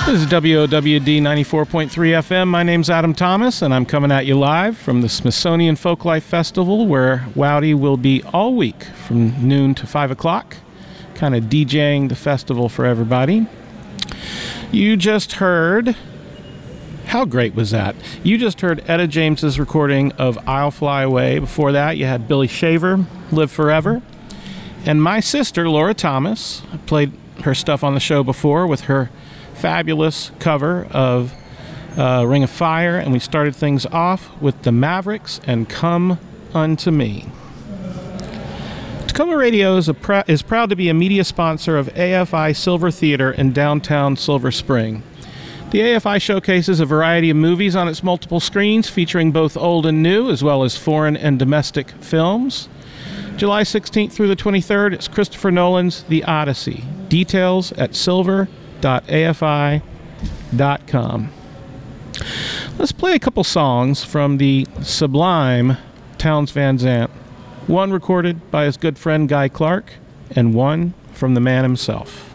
This is WOWD 94.3 FM. My name's Adam Thomas, and I'm coming at you live from the Smithsonian Folklife Festival, where Wowdy will be all week from noon to 5 o'clock, kind of DJing the festival for everybody. You just heard... How great was that? You just heard Etta James's recording of I'll Fly Away. Before that, you had Billy Shaver, Live Forever. And my sister, Laura Thomas, played her stuff on the show before with her fabulous cover of Ring of Fire, and we started things off with the Mavericks and Come Unto Me. Tacoma Radio is proud to be a media sponsor of AFI Silver Theater in downtown Silver Spring. The AFI showcases a variety of movies on its multiple screens, featuring both old and new, as well as foreign and domestic films. July 16th through the 23rd, it's Christopher Nolan's The Odyssey. Details at silver.afi.com. Let's play a couple songs from the sublime Townes Van Zandt. One recorded by his good friend Guy Clark, and one from the man himself.